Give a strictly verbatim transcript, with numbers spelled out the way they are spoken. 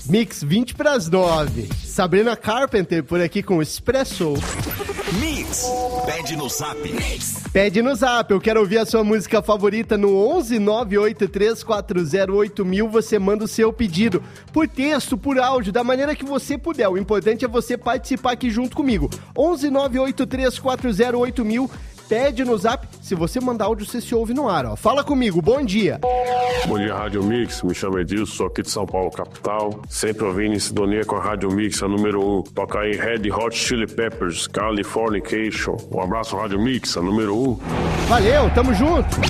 Mix vinte para as nove. Sabrina Carpenter por aqui com Expresso. Mix, pede no zap. Mix. Pede no zap, eu quero ouvir a sua música favorita no onze nove oito três quatro zero oito mil. Você manda o seu pedido por texto, por áudio, da maneira que você puder. O importante é você participar aqui junto comigo. onze nove oito três quatro zero oito mil. Pede no zap, se você mandar áudio, você se ouve no ar, ó. Fala comigo, bom dia. Bom dia, Rádio Mix, me chamo Edilson, sou aqui de São Paulo, capital. Sempre ouvindo em sintonia com a Rádio Mix, a número um. Toca aí Red Hot Chili Peppers, Californication. Um abraço, Rádio Mix, a número um. Valeu, tamo junto.